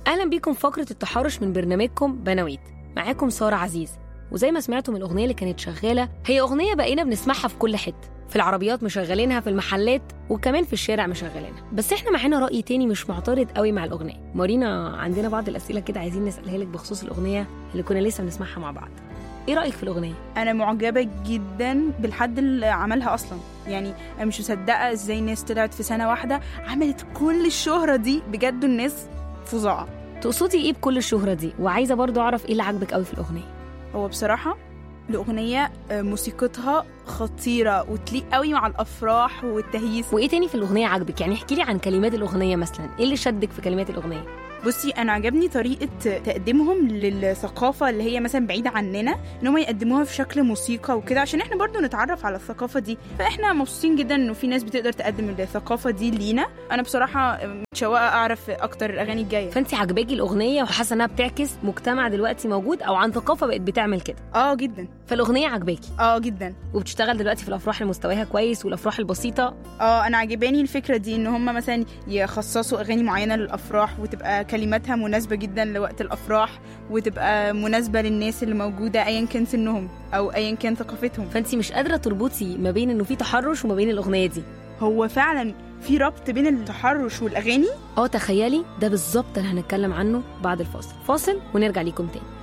أهلا بيكم فقرة التحرش من برنامجكم بنويت. معاكم سارة عزيز. وزي ما سمعتوا من الأغنية اللي كانت شغالة، هي أغنية بقينا بنسمعها في كل حتة، في العربيات مشغلينها، في المحلات، وكمان في الشارع مشغلينها. بس احنا معانا رأي تاني مش معترض قوي مع الأغنية. مارينا، عندنا بعض الأسئلة كده عايزين نسألها لك بخصوص الأغنية اللي كنا لسه بنسمعها مع بعض. ايه رأيك في الأغنية؟ انا معجبة جدا بالحد اللي عملها اصلا، يعني انا مش مصدقة ازاي الناس طلعت في سنة واحدة عملت كل الشهرة دي. بجد الناس فظاعة. تقصدي ايه بكل الشهرة دي؟ وعايزة برضو اعرف ايه اللي عجبك قوي في الأغنية. هو بصراحة الأغنية موسيقتها خطيرة وتليق قوي مع الأفراح والتهييس. وايه تاني في الأغنية عجبك؟ يعني احكي لي عن كلمات الأغنية مثلا، ايه اللي شدك في كلمات الأغنية؟ بصي، أنا عجبني طريقة تقديمهم للثقافة اللي هي مثلا بعيدة عننا، إن هم يقدموها في شكل موسيقى وكده عشان إحنا برضو نتعرف على الثقافة دي. فإحنا مبسوطين جدا إنه في ناس بتقدر تقدم الثقافة دي لينا. أنا بصراحة متشوقة أعرف أكتر الأغاني الجاية. فأنتي عجباكي الأغنية وحاسة إنها بتعكس مجتمع دلوقتي موجود أو عن ثقافة بقت بتعمل كده؟ جدا. فالأغنية عجباكي؟ جدا. وبتشتغل دلوقتي في الأفراح اللي مستواها كويس والأفراح البسيطة؟ أنا عجباني الفكرة دي، إن هم مثلا يخصصوا أغاني معينة للأفراح وتبقى كلماتها مناسبة جدا لوقت الأفراح، وتبقى مناسبة للناس اللي موجودة أيا كان سنهم أو أيا كان ثقافتهم. فأنتي مش قادرة تربطي ما بين إنه في تحرش وما بين الأغنية دي؟ هو فعلا في ربط بين التحرش والأغاني. تخيلي ده بالظبط اللي هنتكلم عنه بعد الفاصل. فاصل ونرجع ليكم تاني.